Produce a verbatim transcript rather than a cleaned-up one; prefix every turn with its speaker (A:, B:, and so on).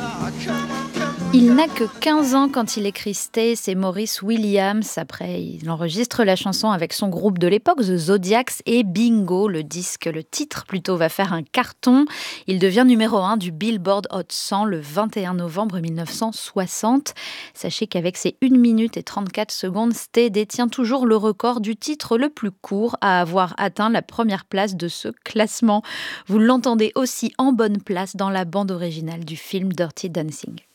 A: Il n'a que quinze ans quand il écrit Stay, c'est Maurice Williams. Après, il enregistre la chanson avec son groupe de l'époque, The Zodiacs, et bingo, le disque, le titre plutôt, va faire un carton. Il devient numéro un du Billboard Hot cent le vingt et un novembre mille neuf cent soixante. Sachez qu'avec ses une minute et trente-quatre secondes, Stay détient toujours le record du titre le plus court à avoir atteint la première place de ce classement. Vous l'entendez aussi en bonne place dans la bande originale du film Dirty Dancing.